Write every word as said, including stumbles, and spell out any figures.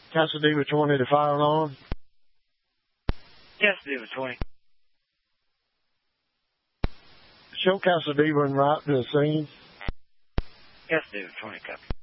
Casadiva twenty to fire alarm. Casadiva twenty. Show Casadiva en route to the scene. Casadiva twenty, copy.